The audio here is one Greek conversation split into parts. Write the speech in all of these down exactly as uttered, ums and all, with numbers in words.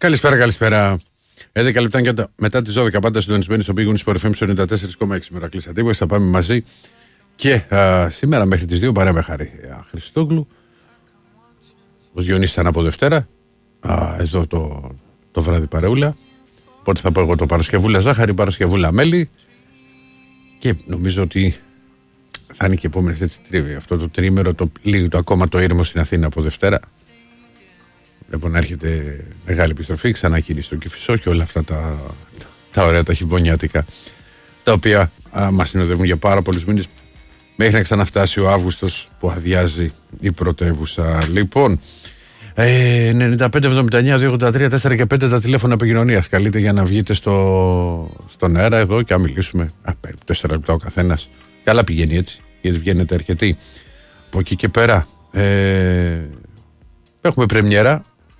Καλησπέρα, καλησπέρα. έντεκα λεπτά μετά τις δώδεκα, πάντα συντονισμένοι στο Big Win Sport εφ εμ ενενήντα τέσσερα κόμμα έξι. Μερακλής Αντίπας. Θα πάμε μαζί και α, σήμερα μέχρι τις δύο παρέα με Χάρη Χριστόγλου. Ο Διονύσης ήταν από Δευτέρα. Α, εδώ το, το βράδυ παρεούλα. Οπότε θα πω εγώ το Παρασκευούλα ζάχαρη, Παρασκευούλα μέλι. Και νομίζω ότι θα είναι και επόμενη έτσι τρίβη. Αυτό το τρίμερο, το, λίγο το ακόμα το ήρεμο στην Αθήνα από Δευτέρα. Βλέπω να έρχεται μεγάλη επιστροφή, ξανά κίνηση στο Κηφισό και όλα αυτά τα, τα ωραία τα χειμωνιάτικα, τα οποία α, μας συνοδεύουν για πάρα πολλούς μήνες μέχρι να ξαναφτάσει ο Αύγουστος που αδειάζει η πρωτεύουσα. Λοιπόν, ε, ενενήντα πέντε εβδομήντα εννιά διακόσια ογδόντα τρία τέσσερα και πέντε τα τηλέφωνα επικοινωνίας. Καλείτε για να βγείτε στο, στον αέρα εδώ και να μιλήσουμε. Α, περίπου τέσσερα λεπτά ο καθένας. Καλά πηγαίνει έτσι, γιατί βγαίνετε αρκετοί. Από εκεί και πέρα ε, έχουμε πρεμιέρα.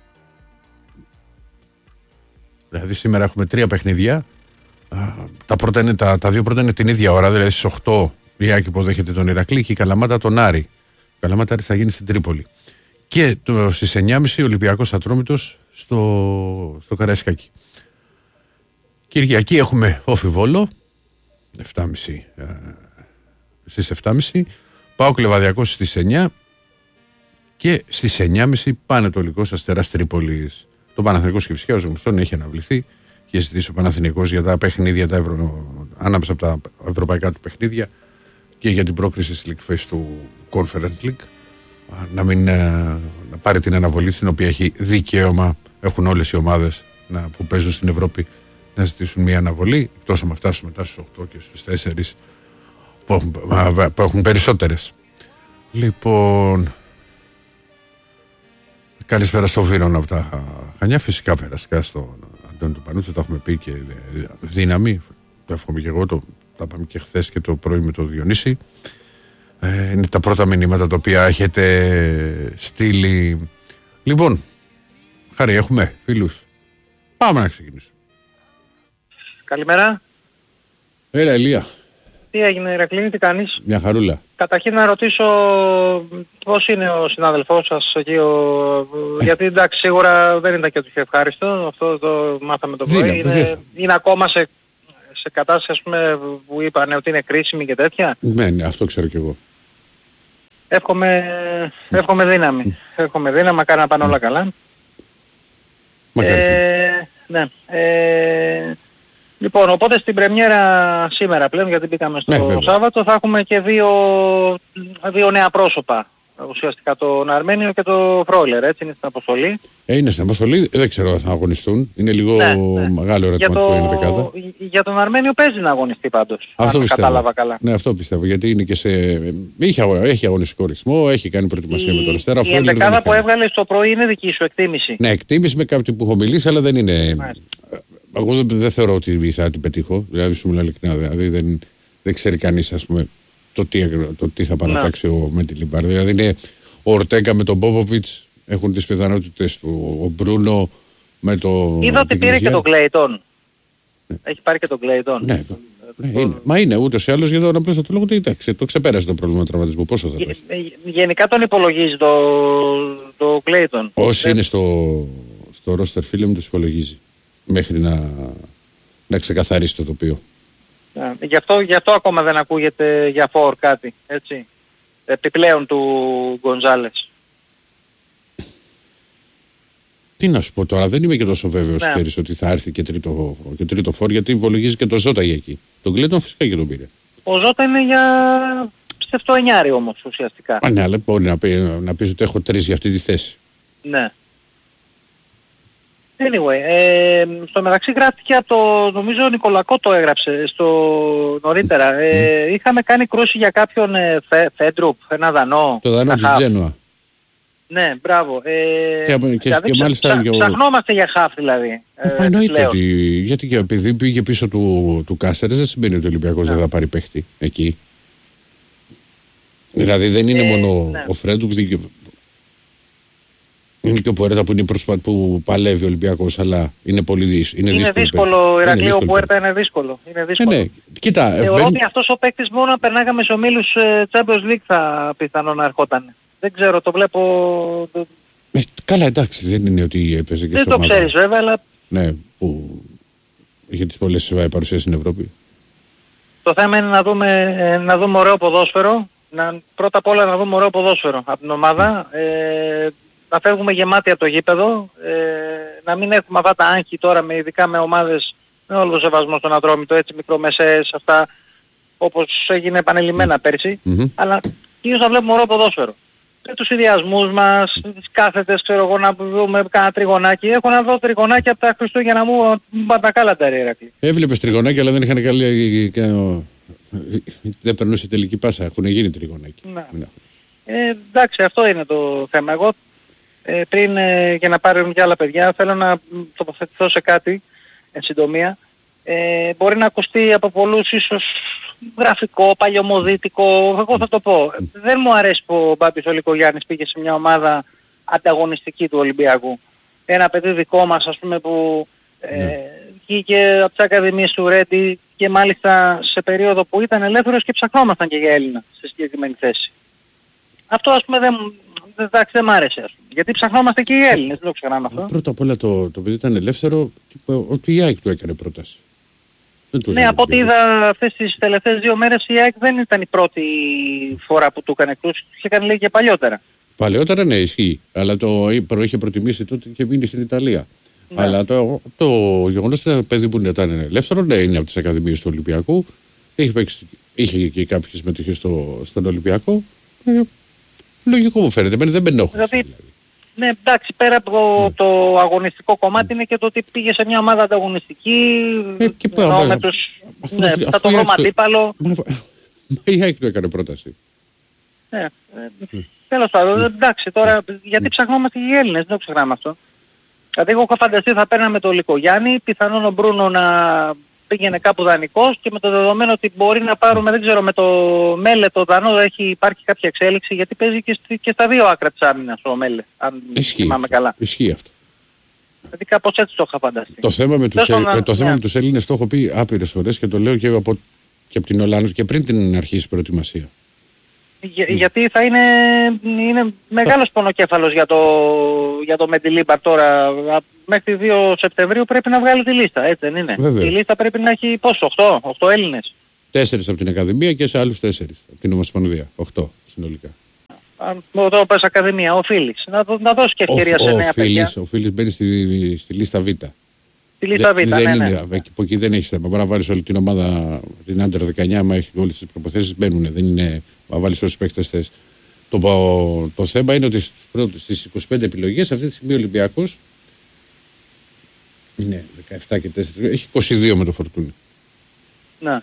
Δηλαδή σήμερα έχουμε τρία παιχνίδια. Τα, πρώτα είναι, τα, τα δύο πρώτα είναι την ίδια ώρα, δηλαδή στις οκτώ η Άκη υποδέχεται τον Ηρακλή και η Καλαμάτα τον Άρη. Η Καλαμάτα Άρη θα γίνει στην Τρίπολη. Και το, στις εννιά και μισή ο Ολυμπιακός Ατρόμητος στο, στο Καραϊσκάκι. Κυριακή έχουμε Όφι Βόλο επτά και μισή, ε, στις επτά και μισή. ΠΑΟΚ Λεβαδιακός στις εννιά και στις εννιά και μισή Πανετολικός Αστέρας Τρίπολης. Το Παναθηναϊκός και φυσικά ο Ζουμουστών έχει αναβληθεί και ζητήσει ο Παναθηναϊκός για τα παιχνίδια, τα ευρω... ανάμεσα από τα ευρωπαϊκά του παιχνίδια και για την πρόκριση στη League Phase του Conference League να μην να πάρει την αναβολή στην οποία έχει δικαίωμα, έχουν όλες οι ομάδες να, που παίζουν στην Ευρώπη να ζητήσουν μια αναβολή, εκτός αν φτάσουν μετά στους οκτώ και στους τέσσερα που έχουν, που έχουν περισσότερες. Λοιπόν, καλησπέρα στο Βίρον από τα Χανιά. Φυσικά περαστικά στον Αντώνη του Πανούτσο, το έχουμε πει και δύναμη. Το εύχομαι και εγώ, το τα πάμε και χθες και το πρωί με τον Διονύση. Ε, είναι τα πρώτα μηνύματα τα οποία έχετε στείλει. Λοιπόν, Χάρη, έχουμε φίλους. Πάμε να ξεκινήσουμε. Καλημέρα. Έλα, Ηλία. Τι έγινε, Ηρακλήνη, τι κάνεις? Μια χαρούλα. Καταρχήν να ρωτήσω πώς είναι ο συνάδελφός σας εκεί, ο... γιατί εντάξει σίγουρα δεν ήταν και το πιο ευχάριστο, αυτό το μάθαμε το πρωί. Είναι, είναι ακόμα σε, σε κατάσταση, ας πούμε, που είπανε ότι είναι κρίσιμη και τέτοια. Ναι, ναι, αυτό ξέρω κι εγώ. Εύχομαι, εύχομαι δύναμη. Εύχομαι δύναμη, μακάρι να πάνε όλα καλά. Ε, ναι. Ε, Λοιπόν, οπότε στην πρεμιέρα σήμερα πλέον, γιατί μπήκαμε στο ναι, Σάββατο, θα έχουμε και δύο, δύο νέα πρόσωπα. Ουσιαστικά τον Αρμένιο και τον Φρόιλερ, έτσι είναι στην αποστολή. Ε, είναι στην αποστολή, δεν ξέρω αν θα αγωνιστούν. Είναι λίγο ναι, ναι. μεγάλο ερωτηματικό το... είναι δεκάδα. Για τον Αρμένιο παίζει να αγωνιστεί πάντως. Αυτό αν πιστεύω. Κατάλαβα καλά. Ναι, αυτό πιστεύω. Γιατί είναι και σε... έχει, έχει αγωνιστικό ρυθμό, έχει κάνει προετοιμασία η... με τον Αστέρα. Η δεκάδα που έβγαλε στο πρωί είναι δική σου εκτίμηση. Ναι, εκτίμηση με κάποιον που έχω μιλήσει, αλλά δεν είναι. Ναι. Εγώ δεν, δεν θεωρώ ότι θα την πετύχω. Δηλαδή, σου μιλάω ειλικρινά. Δηλαδή, δεν, δεν ξέρει κανείς, ας πούμε, το τι, το τι θα παρατάξει ο Μεντιλιμπάρ. Δηλαδή, είναι ο Ορτέγκα με τον Πόποβιτς, έχουν τις πιθανότητες του. Ο Μπρούνο με το. Είδα ότι πήρε και τον Κλέιτον. Ναι. Έχει πάρει και τον Κλέιτον. Ναι, το, ναι, το... είναι. Μα είναι ούτως ή άλλως για τον απλό το λόγο ότι εντάξει, το ξεπέρασε το πρόβλημα τραυματισμού. Πόσο θα το έχει. Γενικά τον υπολογίζει το, το Κλέιτον. Όσοι είναι στο, στο ρόστερ, φίλε μου, τους υπολογίζει. Μέχρι να, να ξεκαθαρίσει το τοπίο. Yeah, γι, αυτό, γι' αυτό ακόμα δεν ακούγεται για φόρ κάτι, έτσι, επιπλέον του Γκονζάλες. Τι να σου πω τώρα, δεν είμαι και τόσο βέβαιος yeah. ξέρεις, ότι θα έρθει και τρίτο, και τρίτο φόρ, γιατί υπολογίζει και το Ζώτα για εκεί. Τον Κλέτον φυσικά και τον πήρε. Ο Ζώτα είναι για ψευτό εννιάρι όμως ουσιαστικά. Α, ναι, αλλά μπορεί να, πει, να πεις ότι έχω τρεις για αυτή τη θέση. Ναι. Anyway, ε, στο μεταξύ γράφτηκε από το, νομίζω ο Νικολακό το έγραψε στο νωρίτερα. Ε, mm. Είχαμε κάνει κρούση για κάποιον ε, Φε, Φέντρουπ, ένα Δανό. Το Δανό της Τζένουα. Ναι, μπράβο. Ε, και, και, δηλαδή, και μάλιστα ψα, ο... ψαχνόμαστε για χαφ δηλαδή. Ε, εννοείται ότι, γιατί και επειδή πήγε πίσω του, του Κάσερες δεν σημαίνει ότι ο Ολυμπιακός δεν θα πάρει παίχτη εκεί. Δηλαδή δεν είναι ε, μόνο ναι. ο Φρέντρουπ. Είναι και ο Πουέρτα που, είναι προσπα... που παλεύει ο Ολυμπιακός, αλλά είναι πολύ δύσκολο. Είναι, είναι δύσκολο, Ηρακλή, ο Πουέρτα είναι δύσκολο. Είναι δύσκολο. Ε, ναι. Κοίτα, Θεωρώ μπαίνει... ότι αυτός ο παίκτης μόνο να περνάγαμε στους ομίλους Champions League θα πιθανό να ερχόταν. Δεν ξέρω, το βλέπω... Ε, Καλά, εντάξει, δεν είναι ότι έπαιζε και δεν το ξέρεις βέβαια, αλλά... Ναι, που είχε τις πολλές παρουσίες στην Ευρώπη. Το θέμα είναι να δούμε, να δούμε ωραίο ποδόσφαιρο. Να, πρώτα απ' όλα να δούμε ωραίο ποδόσφαιρο από την ομάδα. Ε, να φεύγουμε γεμάτοι από το γήπεδο. Ε, να μην έχουμε αυτά τα άγχη τώρα, με, ειδικά με ομάδες, με όλο το σεβασμό στον Ατρόμητο, έτσι μικρομεσαίες, αυτά όπως έγινε επανειλημμένα mm. πέρσι. Mm-hmm. Αλλά κυρίως να βλέπουμε ωραίο ποδόσφαιρο. Με τους ιδιασμούς μας, τις κάθετες, ξέρω εγώ, να δούμε κάνα τριγωνάκι. Έχω να δω τριγωνάκι από τα Χριστούγεννα μου, μου τα κάλατα ρε Ηρακλή. Έβλεπες τριγωνάκι, αλλά δεν είχαν καλή... Δεν περνούσε τελική πάσα, έχουν γίνει τριγωνάκι. Ναι. Ε, εντάξει, αυτό είναι το θέμα. Εγώ ε, πριν ε, για να πάρουν και άλλα παιδιά, θέλω να τοποθετηθώ σε κάτι, εν συντομία. Ε, μπορεί να ακουστεί από πολλούς ίσως γραφικό, παλιωμοδίτικο, εγώ θα το πω. Δεν μου αρέσει που ο Μπάμπης ο Λικογιάννης πήγε σε μια ομάδα ανταγωνιστική του Ολυμπιακού. Ένα παιδί δικό μας, ας πούμε, που ε, ναι. βγήκε από τις ακαδημίες του Ρέντι και μάλιστα σε περίοδο που ήταν ελεύθερος και ψαχνόμασταν και για Έλληνα σε συγκεκριμένη θέση. Αυτό, ας πούμε, δεν, δεν, δεν μ' άρεσε, ας πούμε. Γιατί ψαχνόμαστε και οι Έλληνες, δεν το ξεχνάμε αυτό. Πρώτα απ' όλα το, το παιδί ήταν ελεύθερο, ότι η ΑΕΚ του έκανε πρόταση. Ναι, από ό,τι είδα αυτές τις τελευταίες δύο μέρες, η ΑΕΚ δεν ήταν η πρώτη φορά που του έκανε εκτός, του είχε κάνει λέει και παλιότερα. Παλαιότερα ναι, ισχύει, αλλά το είχε προτιμήσει τότε και μείνει στην Ιταλία. Ναι. Αλλά το, το γεγονός ότι ένα παιδί που ήταν ελεύθερο, ναι, είναι από τις ακαδημίες του Ολυμπιακού, είχε, παίξει, είχε και κάποιες συμμετοχές στο, στον Ολυμπιακό. Ε, λογικό μου φαίνεται, δεν με ενόχλησε. Δηλαδή, δηλαδή. Ναι, εντάξει, πέρα από το αγωνιστικό κομμάτι είναι και το ότι πήγε σε μια ομάδα ανταγωνιστική, ε, και ενώ με τους... Αυτό, ναι, αυτό, θα το βρω αντίπαλο. Μα η ΑΕΚ του έκανε πρόταση. Ναι, ε, mm. τέλος πάντων, εντάξει, τώρα γιατί ψαχνόμαστε οι Έλληνες, δεν το ξεχνάμε αυτό. Δηλαδή εγώ είχα φανταστεί θα παίρναμε το Λικογιάννη, πιθανόν ο Μπρούνο να πήγαινε κάπου δανεικός και με το δεδομένο ότι μπορεί να πάρουμε, δεν ξέρω, με το Μέλε το Δανό έχει, υπάρχει κάποια εξέλιξη γιατί παίζει και, στη, και στα δύο άκρα της άμυνας ο Μέλε, αν θυμάμαι καλά. Ισχύει αυτό. Δηλαδή κάπως έτσι το είχα φανταστεί. Το θέμα με τους, να... το θέμα yeah. με τους Έλληνες το έχω πει άπειρες φορές και το λέω και από, και από την Ολλανδία και πριν την αρχίσει η προετοιμασία. Για, mm. Γιατί θα είναι, είναι μεγάλος πονοκέφαλος για το, για το Μεντιλίμπαρ τώρα. Μέχρι δύο Σεπτεμβρίου πρέπει να βγάλει τη λίστα, έτσι δεν είναι? Βέβαια. Η λίστα πρέπει να έχει πόσο, οκτώ, οκτώ Έλληνες. Τέσσερις από την Ακαδημία και σε άλλους τέσσερις από την Ομοσπονδία. οκτώ συνολικά. Εδώ πες Ακαδημία, ο Φίλης. Να, να δώσει και ευκαιρία ο, σε νέα παιδιά. Ο Φίλης μπαίνει στη, στη λίστα Β. Στη λίστα Β, δεν, ναι, δεν ναι. Είναι, ναι. Από εκεί δεν έχει θέμα. Μπορεί να βάλεις όλη την ομάδα, την Άντερ δεκαεννιά, άμα έχει όλες τις προποθέσεις μπαίνουν. Δεν είναι να βάλεις όσους παίκτες θες. Το, το θέμα είναι ότι στους πρώτους, στις είκοσι πέντε επιλογές αυτή τη στιγμή ο Ολυμπιακός είναι δεκαεπτά και τέσσερα, έχει είκοσι δύο με το Φορτούνι. Ναι.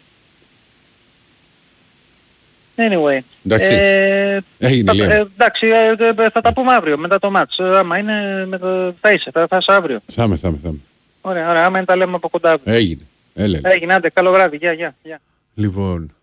Anyway. Εντάξει, ε, έγινε, θα, ε, εντάξει ε, θα τα πούμε αύριο μετά το μάτς. Άμα είναι, με το, θα είσαι, θα, θα είσαι αύριο. Θα είμαι, θα είμαι, θα είμαι. Ωραία, ωραία, άμα είναι τα λέμε από κοντά. Έγινε, έλε. Έγινε, άντε, καλό βράδυ, γεια, γεια, γεια. Λοιπόν,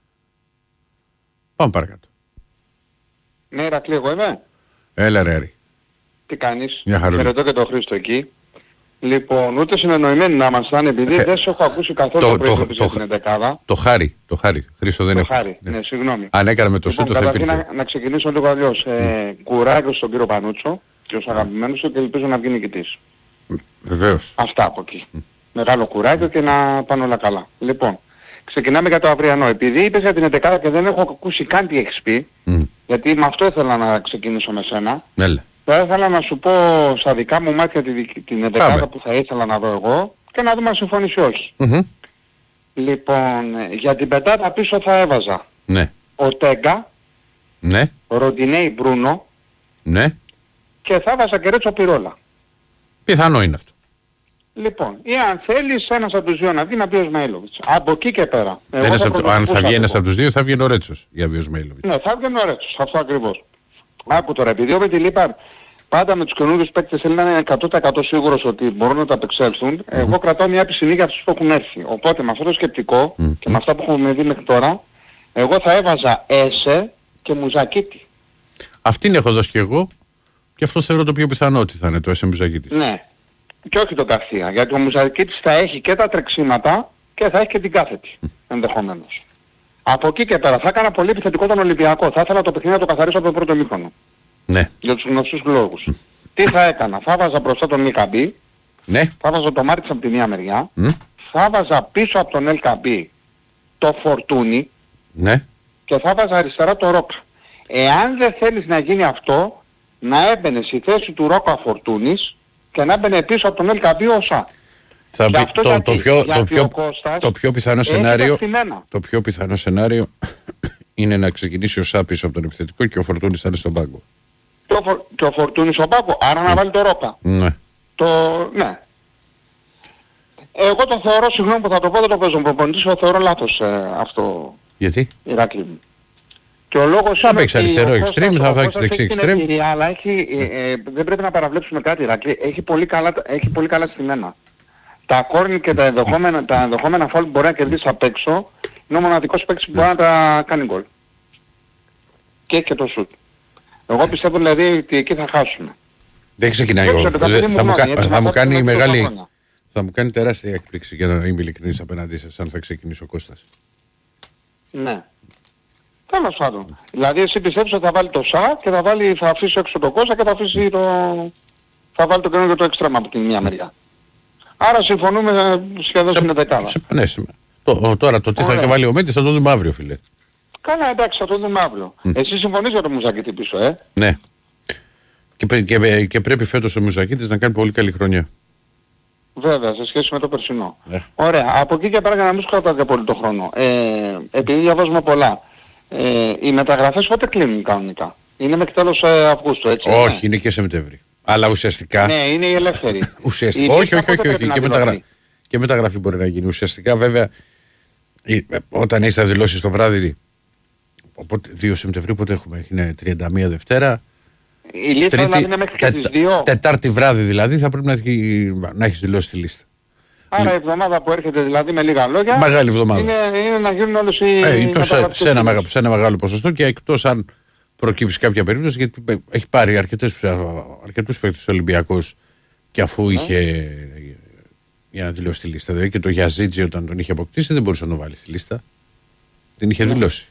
πάμε παρακάτω. Ναι, Ηρακλή, εγώ είμαι. Έλα ρε Άρη. Τι κάνεις? Μια χαρούλα. Χαιρετώ και τον Χρήστο εκεί. Λοιπόν, ούτε συνεννοημένοι να ήμασταν, επειδή ε, δεν σε έχω ακούσει καθόλου το, το, το, το, την εντεκάδα. Το χάρη, το χάρη. Χρήστο δεν το έχω. χάρη, ναι, ναι, συγγνώμη. Αν έκανα με το λοιπόν, σούτο θα υπήρχε. Να, να ξεκινήσω λίγο αλλιώς. Mm. Ε, κουράγιο στον κύριο Πανούτσο και ως αγαπημένος του και ελπίζω να βγει νικητής. Βεβαίως. Αυτά από εκεί. Mm. Μεγάλο κουράγιο και να πάνε όλα καλά. Λοιπόν, ξεκινάμε για το αυριανό. Επειδή είπες για την εντεκάδα και δεν έχω ακούσει καν τι έχεις πει, mm. γιατί με αυτό ήθελα να ξεκινήσω με σένα. Έλα. Θα ήθελα να σου πω στα δικά μου μάτια την, την εντεκάδα που θα ήθελα να δω εγώ και να δούμε αν συμφωνείς ή όχι. Mm-hmm. Λοιπόν, για την πεντάδα πίσω θα έβαζα ναι. ο Τέγκα, ναι. Ροντινέι Μπρούνο ναι. και θα έβαζα και Ρέτσο Πιρόλα. Πιθανό είναι αυτό. Λοιπόν, ή αν θέλεις ένας από τους δύο να βγει να πει ο Σμαΐλοβιτς. Από εκεί και πέρα. Ένας θα από, αν θα βγει ένας από τους δύο θα βγει ο Ρέτσος για ο Σμαΐλοβιτς. Ναι, θα βγει ο Ρέτσος, αυτό ακριβώς. Άκου τώρα, επειδή ο Μεντιλίμπαρ πάντα με τους καινούριους παίκτες θέλει να είναι εκατό τοις εκατό σίγουρος ότι μπορούν να τα απεξέλθουν. Mm-hmm. Εγώ κρατάω μια πισινή για αυτούς που έχουν έρθει. Οπότε με αυτό το σκεπτικό mm-hmm. και με αυτά που έχουμε δει μέχρι τώρα, εγώ θα έβαζα Έσε και Μουζακίτη. Αυτήν έχω δώσει και εγώ και αυτό θεωρώ το πιο πιθανό ότι θα είναι το Έσε Μουζακίτη. Ναι. Και όχι τον Καρθία. Γιατί ο Μουζακίτης θα έχει και τα τρεξίματα και θα έχει και την κάθετη. Mm. Ενδεχομένως. Από εκεί και πέρα θα έκανα πολύ επιθετικό τον Ολυμπιακό. Θα ήθελα το παιχνίδι να το καθαρίσω από το πρώτο μήχρονο. Ναι. Για τους γνωστούς λόγους. τι θα έκανα. Θα βάζα μπροστά τον Ελκαμπή, Ναι. θα βάζα το Μάρτις από τη μία μεριά, Mm. θα βάζα πίσω από τον Ελκαμπή το Φορτούνι Ναι. και θα βάζα αριστερά το Ρόκα. Εάν δεν θέλεις να γίνει αυτό, να έμπαινε στη θέση του Ρόκα Φορτούνης και να έμπαινε πίσω από τον Ελκαμπή ο Σά. Θα Και πει, αυτό το, γιατί, το, πιο, γιατί το, πιο, ο Κώστας το πιο πιθανό έχει σενάριο δεχτημένα. το πιο πιθανό σενάριο είναι να ξεκινήσει ο Σά πίσω από τον επιθετικό και ο Φορτούνης θα είναι στον πάγκο. Και ο, Φορ, και ο Φορτούνης στον πάγκο, άρα να βάλει το Ρόκα. Ναι. Το, ναι. Εγώ το θεωρώ, συγγνώμη που θα το πω, δεν το παίζω προπονητής, το θεωρώ λάθος ε, αυτό, Γιατί? Ηράκλειο μου. Και ο λόγος Θα είναι παίξει ότι αριστερό ο εξτρέμ, Κώστας- θα ο παίξει Κώστας δεξί έχει την εξτρέμ. εμπειρία, αλλά έχει, ε, ε, δεν πρέπει να παραβλέψουμε κάτι, Ηράκλειο. Έχει πολύ καλά, έχει πολύ καλά στημένα. Τα κόρνη και τα ενδεχόμενα, τα ενδεχόμενα φάουλ που μπορεί να κερδίσει απ' έξω, είναι ο μοναδικός παίκτης που μπορεί να τα κάνει γκολ. Και έχει και το σουτ. Εγώ πιστεύω δηλαδή ότι εκεί θα χάσουμε. Δεν ξεκινάει Δεν ο ξέρω, τα δεν- παιδί θα, μου μου, κα- γνώμη, έτσι, θα να μου πάω κάνει στην τόσα μεγάλη χρόνια. θα μου κάνει τεράστια έκπληξη για να είμαι ειλικρινής απέναντί σας αν θα ξεκινήσει ο Κώστας. Ναι. Τέλος πάντων. Δηλαδή εσύ πιστεύεις ότι θα βάλει το ΣΑ και θα, βάλει, θα αφήσει έξω το Κώστα και θα αφήσει το... θα βάλει το καινούργιο το εξτρέμα από την μία μεριά. Άρα συμφωνούμε σχεδόν στην δεκάδα. Σε, ναι, σε, το, τώρα το τι θα Ωραία. βάλει ο Μέντης θα το δούμε αύριο, φίλε. Καλά, εντάξει, θα το δούμε αύριο. Mm. Εσύ συμφωνείς για το Μουζακίτη πίσω, ε. Ναι. Και, πρέ- και, και πρέπει φέτος ο Μουζακίτης να κάνει πολύ καλή χρονιά. Βέβαια, σε σχέση με το περσινό. Ναι. Ωραία. Από εκεί και πέρα για να μην σου κρατάτε πολύ το χρόνο. Ε, επειδή διαβάζουμε πολλά, ε, οι μεταγραφές πότε κλείνουν κανονικά? Είναι μέχρι τέλος ε, Αυγούστου, έτσι? Όχι, ναι. είναι και Σεπτέμβρη. Αλλά ουσιαστικά. Ναι, είναι η ελεύθερη. ουσιαστικά Η όχι, λίστα όχι, όχι, πότε όχι, πρέπει να Και, δηλωθεί? μεταγρα... και μεταγραφή μπορεί να γίνει. Ουσιαστικά βέβαια η- όταν έχεις θα δηλώσεις το βράδυ. Οπότε, δύο Σεπτεμβρίου πότε έχουμε? Είναι τριάντα μία Δευτέρα. Η λίστα δηλαδή είναι μέχρι και τις δύο. Τετάρτη βράδυ δηλαδή θα πρέπει να, έχει, να έχεις δηλώσει τη λίστα. Άρα η εβδομάδα που έρχεται δηλαδή με λίγα λόγια Μεγάλη εβδομάδα. είναι, είναι να γίνουν όλες οι Ε, το σε, μεταγραφές. σε, ένα, μεγα- σε ένα μεγάλο ποσοστό και εκτός αν προκύψει κάποια περίπτωση, γιατί έχει πάρει αρκετές, αρκετούς παίκτες Ολυμπιακός και αφού είχε για να δηλώσει τη λίστα. Δηλαδή και το Γιαζίτζι όταν τον είχε αποκτήσει δεν μπορούσε να τον βάλει στη λίστα. Την είχε δηλώσει.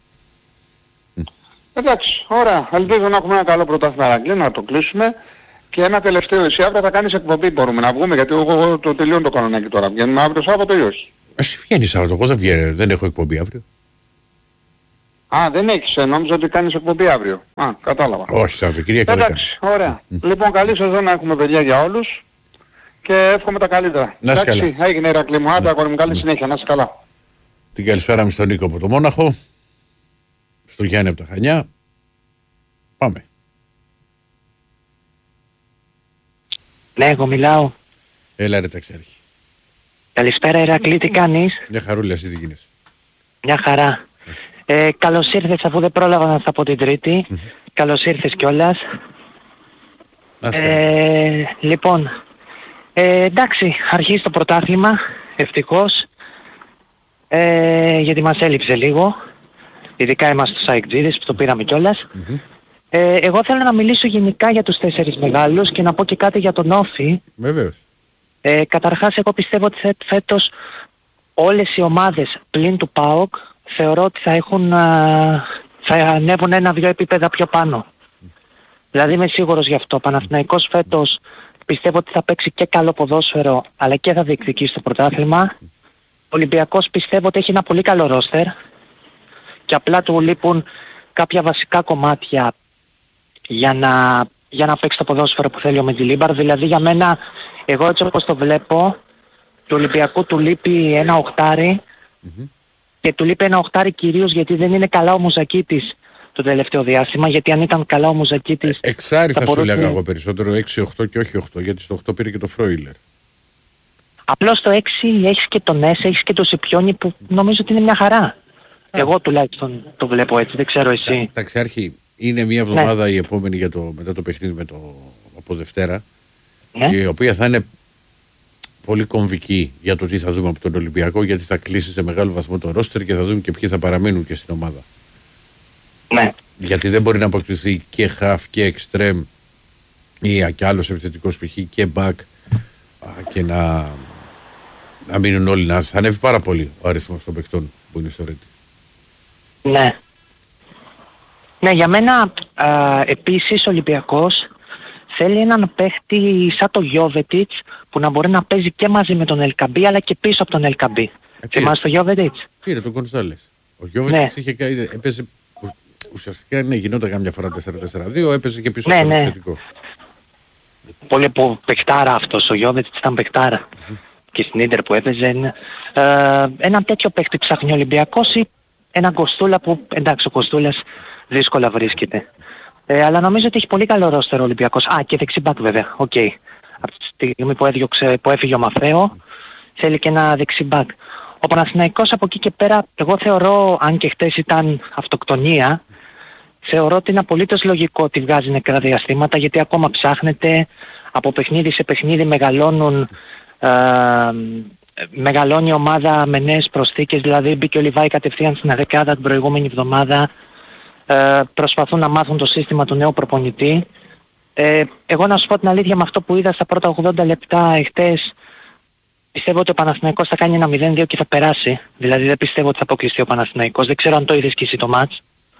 Εντάξει, ωραία. Ελπίζω να έχουμε ένα καλό πρωτάθλημα Ηρακλή, να το κλείσουμε. Και ένα τελευταίο, εσύ αύριο θα κάνεις εκπομπή, μπορούμε να βγούμε, γιατί εγώ, εγώ το τελειώνω το κανονάκι τώρα. Βγαίνουμε αύριο Σάββατο ή όχι? Εσύ βγαίνει Σάββατο, εγώ δεν, βγαίνω, δεν έχω εκπομπή αύριο. Α, δεν έχεις, ε, νόμιζα ότι κάνεις εκπομπή αύριο. Α, κατάλαβα. Όχι, Σάββατο, κυρία και Εντάξει, ωραία. Λοιπόν, καλή σεζόν να έχουμε, παιδιά, για όλους. Και εύχομαι τα καλύτερα. Να είσαι Εντάξει, έγινε Ηρακλή μου. Άντε, αγόρι μου, καλή συνέχεια, να είσαι καλά. Την καλησπέρα μου στον Νίκο από το Μόναχο, στον Γιάννη από τα Χανιά. Πάμε. Ναι, εγώ μιλάω. Έλα ρε ταξιάρχη. Καλησπέρα Ηρακλή, τι κάνεις? Μια χαρούλα, εσύ τι γίνεσαι? Μια χαρά. Ε, καλώς ήρθες, αφού δεν πρόλαβα να στα πω την Τρίτη. Καλώς ήρθες κιόλας. Να είσαι καλά. Ε, λοιπόν, ε, εντάξει, αρχίζει το πρωτάθλημα, ευτυχώς. Ε, γιατί μας έλειψε λίγο. Ειδικά εμάς τους ΑΕΚΤΖΙΔες που το πήραμε κιόλας. Ε, εγώ θέλω να μιλήσω γενικά για τους τέσσερις μεγάλους και να πω και κάτι για τον Όφη. Βεβαίως. Ε, καταρχάς εγώ πιστεύω ότι φέ- φέτος όλες οι ομάδες πλην του ΠΑΟΚ θεωρώ ότι θα έχουν α, θα ανέβουν ένα-δυο επίπεδα πιο πάνω. Δηλαδή είμαι σίγουρος γι' αυτό. Ο Παναθηναϊκός φέτος πιστεύω ότι θα παίξει και καλό ποδόσφαιρο αλλά και θα διεκδικήσει το πρωτάθλημα. Ο Ολυμπιακός πιστεύω ότι έχει ένα πολύ καλό ρόστερ και απλά του λείπουν κάποια βασικά κομμάτια για να, για να παίξει το ποδόσφαιρο που θέλει ο Μεντιλίμπαρ. Δηλαδή για μένα, εγώ έτσι όπως το βλέπω, του Ολυμπιακού του λείπει ένα οχτάρι Mm-hmm. και του λείπει ένα οχτάρι κυρίως γιατί δεν είναι καλά ο Μουζακίτης το τελευταίο διάστημα, γιατί αν ήταν καλά ο Μουζακίτης... Εξάρι θα, θα σου μπορούσε- έλεγα εγώ περισσότερο, έξι οκτώ και όχι οκτώ, γιατί στο οκτώ πήρε και το Φρόιλερ. Απλώς στο έξι έχεις και τον Έσαι, έχεις και τον Σιπιόνι που νομίζω ότι είναι μια χαρά. Εγώ τουλάχιστον το βλέπω έτσι, δεν ξέρω εσύ. Ταξιάρχη, είναι μια εβδομάδα η επόμενη για το, μετά το παιχνίδι με το, από Δευτέρα, Ναι. η οποία θα είναι πολύ κομβική για το τι θα δούμε από τον Ολυμπιακό, γιατί θα κλείσει σε μεγάλο βαθμό το ρόστερ και θα δούμε και ποιοι θα παραμείνουν και στην ομάδα. Ναι. Γιατί δεν μπορεί να αποκτηθεί και χαφ και εξτρέμ ή και άλλος επιθετικός π.χ. και μπακ και να, να μείνουν όλοι. Να, θα ανέβει πάρα πολύ ο αριθμός των παιχτών που είναι στο Ρέντι. Ναι. Ναι, για μένα α, επίσης ο Ολυμπιακός θέλει έναν παίχτη σαν το Γιόβετιτς που να μπορεί να παίζει και μαζί με τον Ελκαμπή αλλά και πίσω από τον Ελκαμπή. Ε, θυμάσαι το Γιόβετιτς? Πήρε τον Κονσάλες. Ο Γιόβετιτς ναι. είχε, έπαιζε, ουσιαστικά ναι, γινόταν καμιά φορά τέσσερα τέσσερα δύο, έπαιζε και πίσω ναι, από τον ναι. επιθετικό. Πολύ που παιχτάρα αυτός, ο Γιόβετιτς ήταν παιχτάρα. Mm-hmm. Και στην Ίντερ που έπαιζε. Ε, έναν τέτοιο παίχτη ψάχνει ο Ολυμπιακός ή έναν Κοστούλα που εντάξει ο Κοστούλας δύσκολα βρίσκεται. Ε, αλλά νομίζω ότι έχει πολύ καλό ρόστερο ο Ολυμπιακός. Α, και δεξιμπάκ βέβαια. Οκ. Okay. Από τη στιγμή που, έδιωξε, που έφυγε ο Μαθαίο, θέλει και ένα δεξιμπάκ. Ο Παναθηναϊκός από εκεί και πέρα, εγώ θεωρώ, αν και χτες ήταν αυτοκτονία, θεωρώ ότι είναι απολύτως λογικό ότι βγάζει νεκρά διαστήματα, γιατί ακόμα ψάχνεται, από παιχνίδι σε παιχνίδι μεγαλώνουν, ε, μεγαλώνει η ομάδα με νέες προσθήκες, δηλαδή μπήκε ο Λιβάη κατευθείαν στην δεκάδα την προηγούμενη εβδομάδα. Ε, προσπαθούν να μάθουν το σύστημα του νέου προπονητή. Ε, εγώ να σου πω την αλήθεια, με αυτό που είδα στα πρώτα ογδόντα λεπτά εχθές, πιστεύω ότι ο Παναθηναϊκός θα κάνει ένα μηδέν δύο και θα περάσει. Δηλαδή δεν πιστεύω ότι θα αποκλειστεί ο Παναθηναϊκός. Δεν ξέρω αν το είδες και εσύ το μάτς.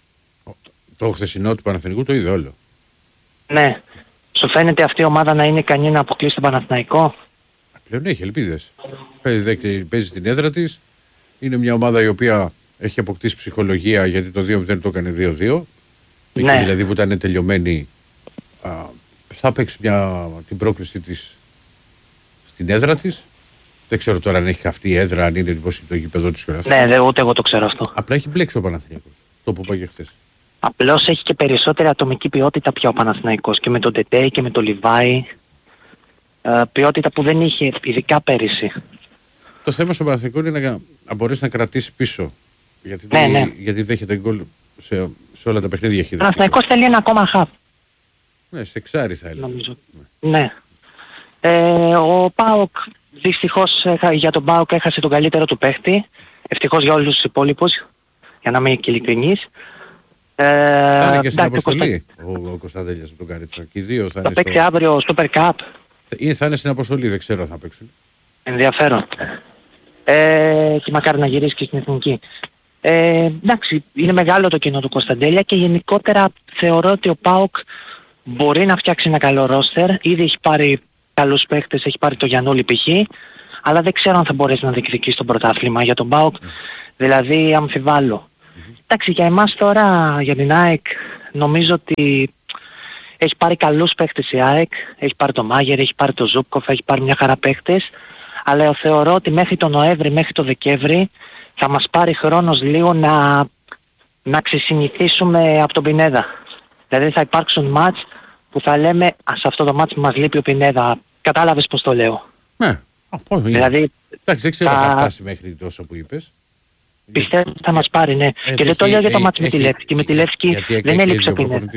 Το χθεσινό του Παναθηναϊκού το είδε όλο. Ναι. Σου φαίνεται αυτή η ομάδα να είναι ικανή να αποκλείσει τον Παναθηναϊκό? Πλέον έχει ελπίδες. Παίζει, παίζει στην έδρα της. Είναι μια ομάδα η οποία έχει αποκτήσει ψυχολογία, γιατί το δύο μηδέν το έκανε δύο δύο. Ναι. Εκεί δηλαδή που ήταν τελειωμένη, α, θα παίξει μια, την πρόκληση της στην έδρα της. Δεν ξέρω τώρα αν έχει αυτή η έδρα, αν είναι πώς είναι το γήπεδο της. Ναι, δε, ούτε εγώ το ξέρω αυτό. Απλά έχει μπλέξει ο Παναθηναϊκός. Το που πήγε χθες. Απλώς έχει και περισσότερη ατομική ποιότητα πια ο Παναθηναϊκός και με τον Τετέι και με τον Λιβάη. Ε, ποιότητα που δεν είχε ειδικά πέρυσι. Το θέμα στο Παναθηναϊκό είναι να, να μπορέσει να κρατήσει πίσω. Γιατί, ναι, ναι. γιατί δέχεται γκολ σε, σε όλα τα παιχνίδια. Ο Παναθηναϊκός θέλει ένα ακόμα χαπ. Ναι, σε εξάρι θα έλεγα. Νομίζω. Ναι. ναι. Ε, ο ΠΑΟΚ, δυστυχώς για τον ΠΑΟΚ έχασε τον καλύτερο του παίχτη. Ευτυχώς για όλους τους υπόλοιπους, για να είμαι και ειλικρινής. Ε, θα είναι και στην αποστολή ο, ο Κωνσταντέλιας από τον Καρίτσα. Και οι δύο θα, θα είναι. Θα παίξει στο... αύριο Super Cup. Ή θα είναι στην αποστολή, δεν ξέρω αν θα παίξουν. Ενδιαφέρον. Ε, και μακάρι να γυρίσει και στην εθνική. Ε, εντάξει, είναι μεγάλο το κοινό του Κωνσταντέλια και γενικότερα θεωρώ ότι ο ΠΑΟΚ μπορεί να φτιάξει ένα καλό ρόστερ. Ήδη έχει πάρει καλούς παίχτες, έχει πάρει το Γιαννούλη π.χ. Αλλά δεν ξέρω αν θα μπορέσει να διεκδικήσει το πρωτάθλημα για τον ΠΑΟΚ. Mm. Δηλαδή αμφιβάλλω. Mm-hmm. Εντάξει, για εμάς τώρα, για την ΑΕΚ, νομίζω ότι έχει πάρει καλούς παίχτες η ΑΕΚ. Έχει πάρει τον Μάγερ, έχει πάρει τον Ζούπκοφ, έχει πάρει μια χαρά παίχτες. Αλλά θεωρώ ότι μέχρι τον Νοέμβρη, μέχρι τον Δεκέμβρη θα μας πάρει χρόνος λίγο να, να ξεσυνηθίσουμε από τον Πινέδα. Δηλαδή θα υπάρξουν μάτς που θα λέμε σε αυτό το μάτς μας λείπει ο Πινέδα. Κατάλαβες πώς το λέω? Ναι. Oh, δηλαδή, εντάξει, δεν ξέρω θα... θα φτάσει μέχρι τόσο που είπες. Πιστεύω ότι θα μας πάρει, ναι. Ε, και δεν το λέω για το μάτς με τη Λεύσκη. Με τη Λεύσκη δεν έλειψε ο Πινέδα.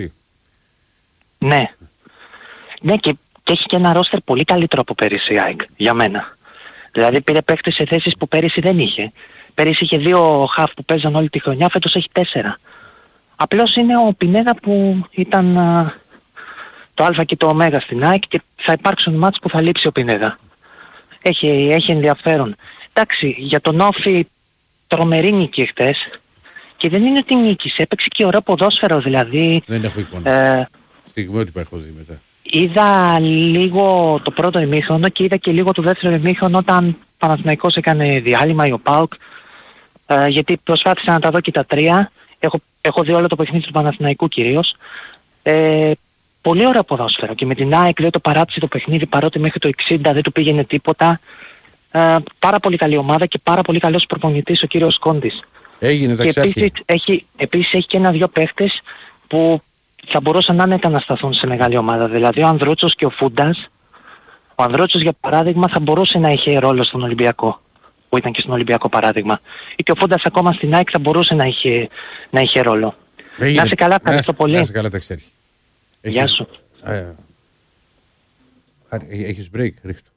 Ναι. Ναι, και, και έχει και ένα ρόστερ πολύ καλύτερο από πέρυσι η ΑΕΚ, για μένα. Δηλαδή πήρε παίχτες σε θέσεις που πέρυσι δεν είχε. Πέρυσι είχε δύο χαφ που παίζαν όλη τη χρονιά, φέτος έχει τέσσερα. Απλώς είναι ο Πινέδα που ήταν α, το α και το ω στην ΑΕΚ και θα υπάρξουν μάτς που θα λείψει ο Πινέδα. Έχει, έχει ενδιαφέρον. Εντάξει, για τον Όφη τρομερή νίκη χτες και δεν είναι ότι νίκησε, έπαιξε και ωραίο ποδόσφαιρο δηλαδή. Δεν έχω εικόνα. Ε, Στιγμότυπα έχω δει μετά. Είδα λίγο το πρώτο ημίχρονο και είδα και λίγο το δεύτερο ημίχρονο όταν ο Παναθηναϊκός έκανε διάλειμμα ή ο ΠΑΟΚ, ε, γιατί προσπάθησα να τα δω και τα τρία. Έχω, έχω δει όλο το παιχνίδι του Παναθηναϊκού κυρίως. Ε, πολύ ωραίο ποδόσφαιρο και με την ΑΕΚ δεν το παράτησε το παιχνίδι παρότι μέχρι το εξήντα δεν του πήγαινε τίποτα. Ε, πάρα πολύ καλή ομάδα και πάρα πολύ καλός προπονητής ο κύριος Κόντης. Έγινε ταξιάρχη. Επίσης έχει, επίσης έχει και ένα-δυο παίχτες που θα μπορούσαν άνετα να σταθούν σε μεγάλη ομάδα. Δηλαδή ο Ανδρούτσος και ο Φούντας. Ο Ανδρούτσος για παράδειγμα θα μπορούσε να είχε ρόλο στον Ολυμπιακό, που ήταν και στον Ολυμπιακό παράδειγμα. Ή και ο Φούντας ακόμα στην ΑΕΚ θα μπορούσε να είχε, να είχε ρόλο. Έγινε. Να είσαι καλά, ευχαριστώ πολύ. Να είσαι καλά ταξιάρχη. Γεια σου. Α, έχεις break, ρίχτω.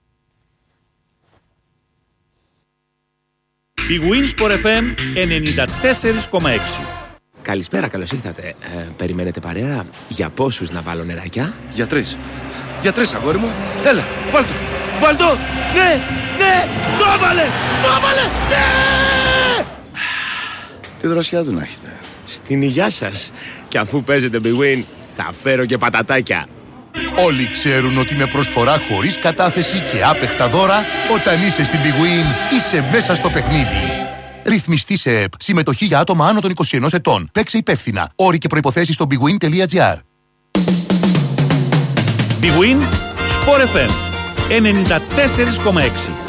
Η Winsport εφ εμ ενενήντα τέσσερα κόμμα έξι. Καλησπέρα, καλώς ήρθατε. Ε, περιμένετε παρέα? Για πόσους να βάλω νεράκια? Για τρεις. Για τρεις, αγόρι μου. Έλα, βάλ' το. Βάλ' το. Ναι, ναι, το έβαλε, το έβαλε, ναι! Τι δροσιά του να έχετε. Στην υγειά σας. Και αφού παίζετε Big Win, θα φέρω και πατατάκια. Όλοι ξέρουν ότι με προσφορά χωρίς κατάθεση και άπεχτα δώρα, όταν είσαι στην Big Win, είσαι μέσα στο παιχνίδι. Ρυθμιστή σε ΕΠ. Συμμετοχή για άτομα άνω των είκοσι ενός ετών. Παίξε υπεύθυνα. Όροι και προϋποθέσεις στο bigwin τελεία gr. Big Win, Sport εφ εμ ενενήντα τέσσερα κόμμα έξι.